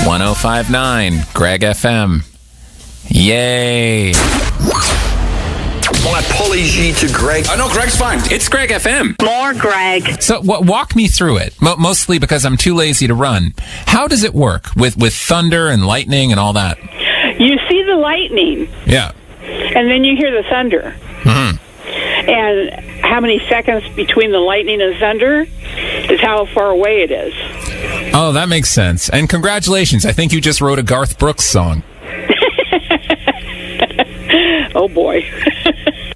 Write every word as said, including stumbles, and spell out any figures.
one oh five point nine, Greg F M. Yay. My apology to Greg. Oh, no, Greg's fine. It's Greg F M. More Greg. So w- walk me through it, Mo- mostly because I'm too lazy to run. How does it work with, with thunder and lightning and all that? You see the lightning, Yeah. and then you hear the thunder. Mm-hmm. And how many seconds between the lightning and thunder is how far away it is. Oh, that makes sense. And congratulations. I think you just wrote a Garth Brooks song. Oh, boy.